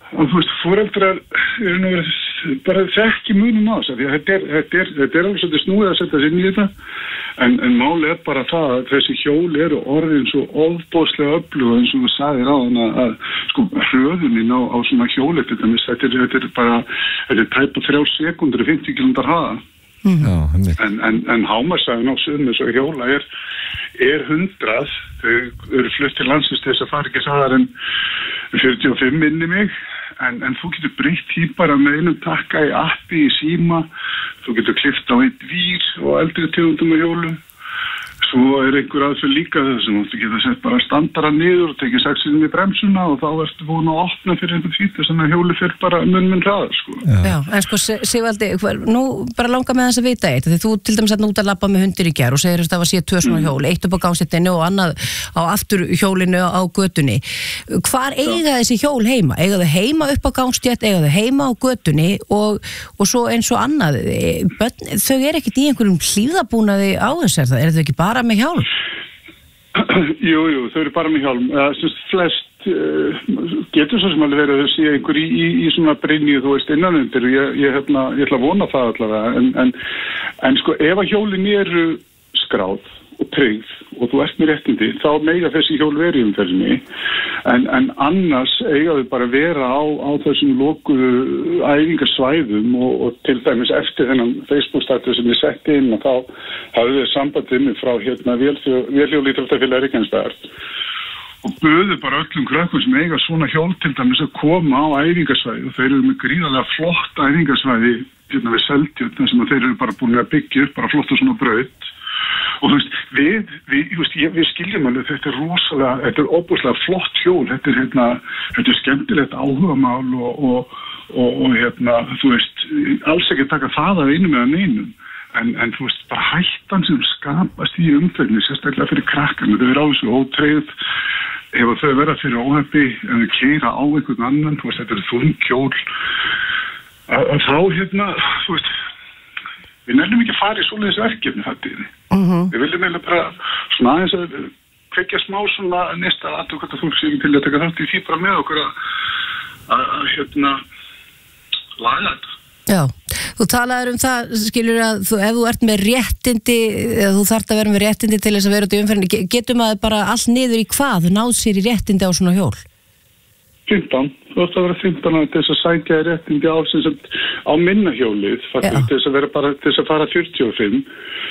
og þú veist, foreldrar eru nú bara þekki munum á þess að því að þetta alveg svolítið snúið að setja sig inn í þetta en máli bara það að þessi hjól eru orðin svo ofboðslega öflug eins og þú sagðir á þannig að sko hröðunin á svona hjóli þetta er bara tæpa 3 sekúndur 50 km hraða en hámarkshraðinn á suðum þessu hjóla er 100 þau eru flutt til landsins til þess að fara ekki hraðar en 45 minni mig en þú getur breytt því bara með einum takka í appi í síma þú getur klippt á einn vír og eldri tegundum á hjólu svo einhver aðferð líka þessum þú getur sett bara standara niður og tekið saxinum í bremsuna og þá ertu búin að opna fyrir einhvern fíti þannig að hjóli fyrir bara mun hraðar sko. Já, en sko Sigvaldi, nú bara langar með þess að vita eitt því þú til dæmis út að labba með hundir í gær og segir að það var síðan 2 svona hjól, eitt upp á gangsettinu og annað á afturhjólinu á götunni. Hvar eiga þessi hjól heima? Eiga þau heima upp á gangstétt, eiga þau heima á götunni og svo eins og annað þau eru ekkert í einhverjum hlífðabúnaði á þess er þau ekki bara með hjálm? Jú, þau eru bara með hjálm. Flest getur svo sem alveg verið að þau sé einhver í svona brynju, þú veist, innanundir. Ég ætla að vona það allavega. En sko, ef að hjólin eru skráð og tryggð og þú ert með réttindi, þá mega þessi hjól verið í umferðinni. En annars eiga þau bara vera á þessum lokuðu æfingarsvæðum og til dæmis eftir þennan Facebook-statu sem ég setti inn og þá hafði þau sambandið mig frá Vélhjólíþróttafélag Reykjanesbæjar og buðu bara öllum krökkum sem eiga svona hjól til dæmis að koma á æfingarsvæði og þeir eru með gríðarlega flott æfingarsvæði við Seltjörn sem þeir eru bara búin að byggja upp bara flott og svona braut og þú veist, við skiljum alveg þetta er óbúslega flott hjól þetta er skemmtilegt áhugamál og þú veist, alls ekki taka það af einum eða neinum en þú veist, bara hættan sem skapast í umferðinni, sérstaklega fyrir krakkarnir þau eru á þessu ótryggð ef þau verða fyrir óheppi en þau keyra á einhvern annan, þú veist, þetta er þunghjól að þá, þú veist við nefnum ekki að fara í svoleiðis verkefni þetta við viljum eiginlega bara svona aðeins að kveikja smá svona næsta aðtöku að fólk sé ekki til að taka þátt í því bara með okkur að laga þetta. Já, þú talaður það, skilur að ef þú ert með réttindi, þú þarft að vera með réttindi til þess að vera út í umferðinni, getur maður bara allt niður í hvað, náð sér í réttindi á svona hjól? 15, þú ætti að vera 15 til þess að sækja réttindi á minna hjólið, til þess að vera bara til þess að fara 45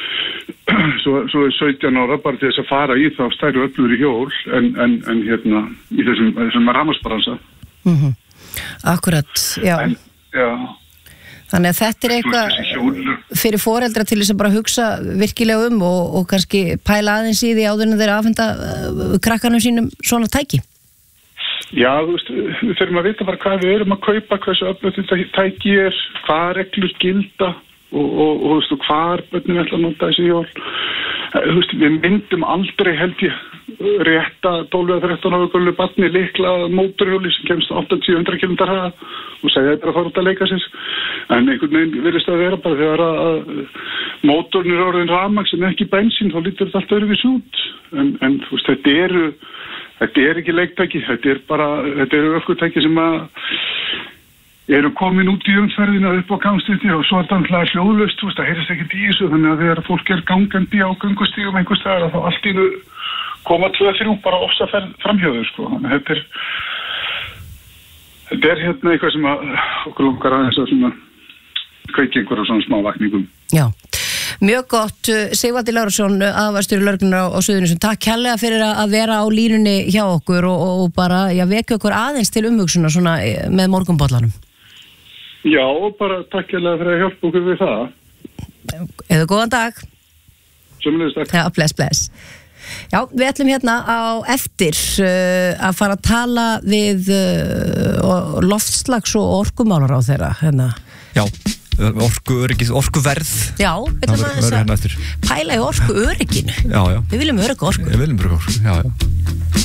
svo er 17 ára bara til þess að fara í þá stærri öflur í hjól en í þessum rafmagnsbransa. Akkurat, já. Já. Þannig að þetta er eitthvað fyrir foreldra til þess að bara hugsa virkilega og kannski pæla aðeins í því áður en þeir afhenda krakkanum sínum svona tæki. Já, þú veist, við þurfum að vita bara hvað við erum að kaupa, hversu öflugt þetta tæki er, hvað reglur gilda og þú veist, hvað börnum ætla að nota þessi hjól. Þú veist, við myndum aldrei held ég rétta 12-13 ára gömlu barni lykla mótorhjóli sem kemst 80-100 km hraða og segja þetta að fara út að leika sér. En einhvern veginn virðist að vera bara þegar að mótorn er orðin rafmagn sem ekki bensín, þá lítur þetta allt öðruvísi út. En þú veist, þetta er ekki leiktæki, þetta eru öskutæki sem eru komin út í umferðina upp á gangstétti og svo er það alltaf hljóðlaust, þú veist, það heyrist ekkert í þessu, þannig að þegar fólk er gangandi á göngustígum einhvers staðar þá allt í nú koma 2-3 bara ofsa framhjóður, sko. Þannig að þetta er eitthvað sem okkur langar aðeins að svona kveikja einhverjum svona smá vakningum. Já. Mjög gott, Sigvaldi Lárusson, aðalvarðstjóri lögreglunnar á Suðurnesjum. Takk kærlega fyrir að vera á línunni hjá okkur og bara vekja okkur aðeins til umhugsunar svona með morgunbollanum. Já, bara takk kærlega fyrir að hjálpa okkur við það. Eða góðan dag. Sömuleiðis takk. Já, bless. Já, við ætlum hérna á eftir að fara að tala við loftslags- og orkumálar á þeirra. Hérna. Já. Orkuverð. Já, við ætlum að pæla í orkuörygginu. Já. Við viljum örugga orku. Já.